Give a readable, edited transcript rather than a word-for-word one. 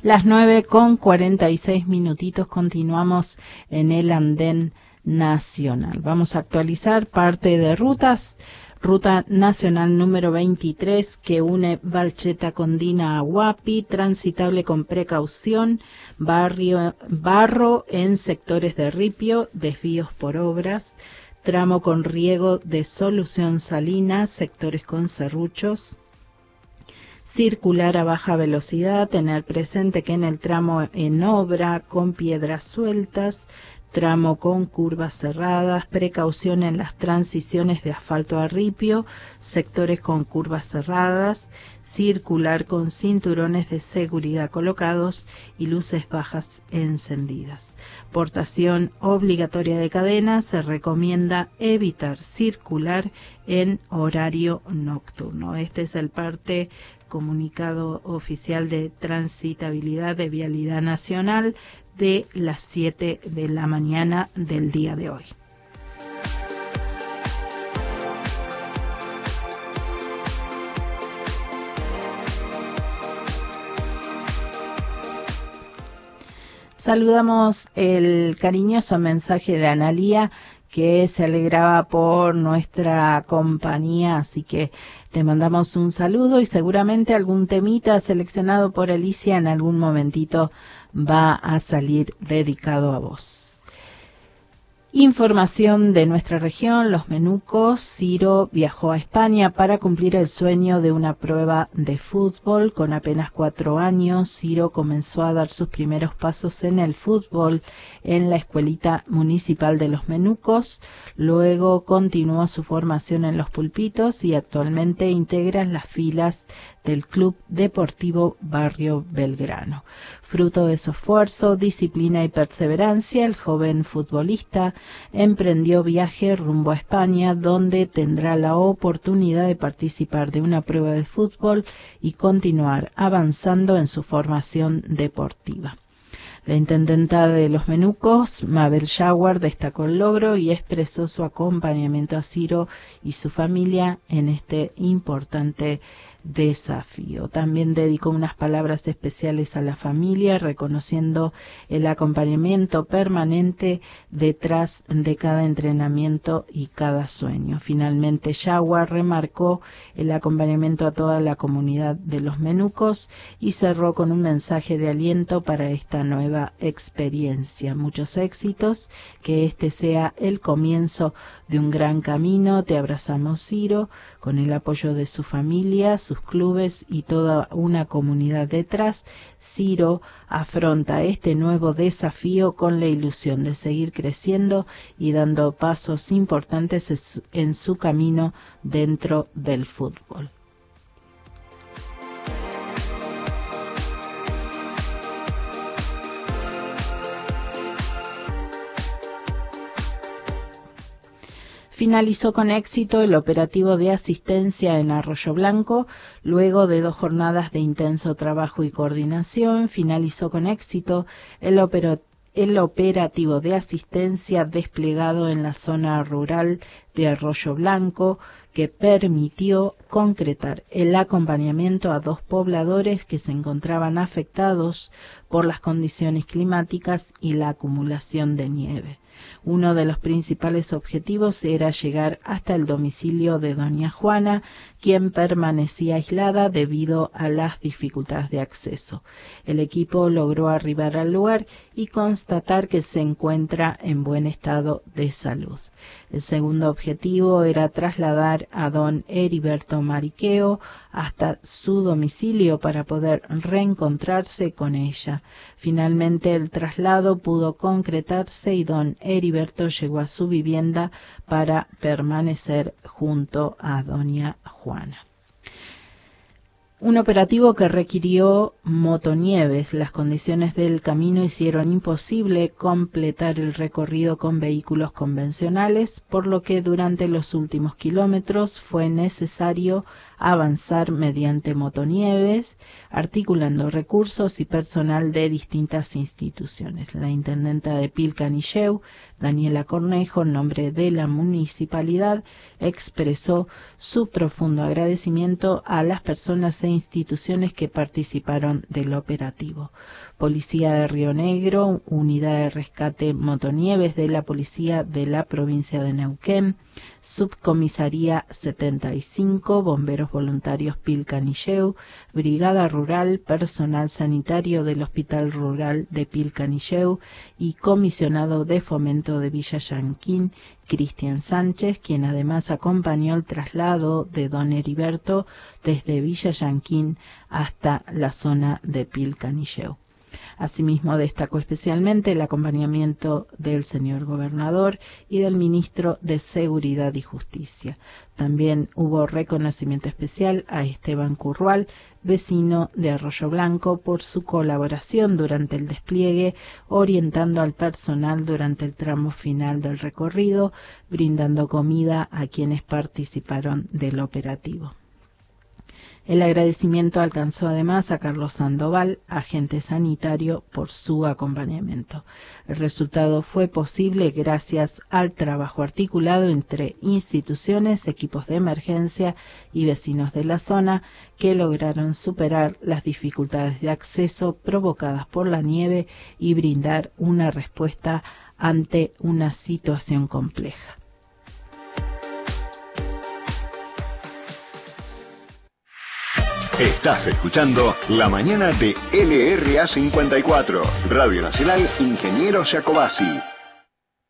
Las 9:46 continuamos en el andén nacional. Vamos a actualizar parte de rutas. Ruta nacional número 23 que une Valcheta con Dina a Huapi, transitable con precaución, barro en sectores de ripio, desvíos por obras, tramo con riego de solución salina, sectores con serruchos. Circular a baja velocidad, tener presente que en el tramo en obra con piedras sueltas, tramo con curvas cerradas, precaución en las transiciones de asfalto a ripio, sectores con curvas cerradas, circular con cinturones de seguridad colocados y luces bajas encendidas. Portación obligatoria de cadenas, se recomienda evitar circular en horario nocturno. Este es el parte comunicado oficial de transitabilidad de Vialidad Nacional de las 7 de la mañana del día de hoy. Saludamos el cariñoso mensaje de Analía, que se alegraba por nuestra compañía, así que te mandamos un saludo y seguramente algún temita seleccionado por Alicia en algún momentito va a salir dedicado a vos. Información de nuestra región, los Menucos. Ciro viajó a España para cumplir el sueño de una prueba de fútbol. Con apenas 4 años, Ciro comenzó a dar sus primeros pasos en el fútbol en la Escuelita Municipal de los Menucos. Luego continuó su formación en los Pulpitos y actualmente integra las filas del Club Deportivo Barrio Belgrano. Fruto de su esfuerzo, disciplina y perseverancia, el joven futbolista emprendió viaje rumbo a España, donde tendrá la oportunidad de participar de una prueba de fútbol y continuar avanzando en su formación deportiva. La intendenta de los Menucos, Mabel Jaguar, destacó el logro y expresó su acompañamiento a Ciro y su familia en este importante desafío. También dedicó unas palabras especiales a la familia, reconociendo el acompañamiento permanente detrás de cada entrenamiento y cada sueño. Finalmente, Jaguar remarcó el acompañamiento a toda la comunidad de los Menucos y cerró con un mensaje de aliento para esta nueva experiencia. Muchos éxitos, que este sea el comienzo de un gran camino. Te abrazamos, Ciro, con el apoyo de su familia, sus clubes y toda una comunidad detrás. Ciro afronta este nuevo desafío con la ilusión de seguir creciendo y dando pasos importantes en su camino dentro del fútbol. Finalizó con éxito el operativo de asistencia en Arroyo Blanco. Luego de 2 jornadas de intenso trabajo y coordinación, finalizó con éxito el operativo de asistencia desplegado en la zona rural de Arroyo Blanco, que permitió concretar el acompañamiento a 2 pobladores que se encontraban afectados por las condiciones climáticas y la acumulación de nieve. Uno de los principales objetivos era llegar hasta el domicilio de doña Juana, quien permanecía aislada debido a las dificultades de acceso. El equipo logró arribar al lugar y constatar que se encuentra en buen estado de salud. El segundo objetivo era trasladar a don Heriberto Mariqueo hasta su domicilio para poder reencontrarse con ella. Finalmente el traslado pudo concretarse y don Heriberto llegó a su vivienda para permanecer junto a doña Juana. Un operativo que requirió motonieves. Las condiciones del camino hicieron imposible completar el recorrido con vehículos convencionales, por lo que durante los últimos kilómetros fue necesario avanzar mediante motonieves, articulando recursos y personal de distintas instituciones. La intendenta de Pilcanilleu, Daniela Cornejo, en nombre de la municipalidad, expresó su profundo agradecimiento a las personas e instituciones que participaron del operativo. Policía de Río Negro, Unidad de Rescate Motonieves de la Policía de la provincia de Neuquén, Subcomisaría 75, Bomberos Voluntarios Pilcanilleu, Brigada Rural, Personal Sanitario del Hospital Rural de Pilcanilleu y Comisionado de Fomento de Villa Llanquín, Cristian Sánchez, quien además acompañó el traslado de don Heriberto desde Villa Llanquín hasta la zona de Pilcanilleu. Asimismo, destacó especialmente el acompañamiento del señor gobernador y del ministro de Seguridad y Justicia. También hubo reconocimiento especial a Esteban Currual, vecino de Arroyo Blanco, por su colaboración durante el despliegue, orientando al personal durante el tramo final del recorrido, brindando comida a quienes participaron del operativo. El agradecimiento alcanzó además a Carlos Sandoval, agente sanitario, por su acompañamiento. El resultado fue posible gracias al trabajo articulado entre instituciones, equipos de emergencia y vecinos de la zona, que lograron superar las dificultades de acceso provocadas por la nieve y brindar una respuesta ante una situación compleja. Estás escuchando La Mañana de LRA 54, Radio Nacional Ingeniero Jacobasi.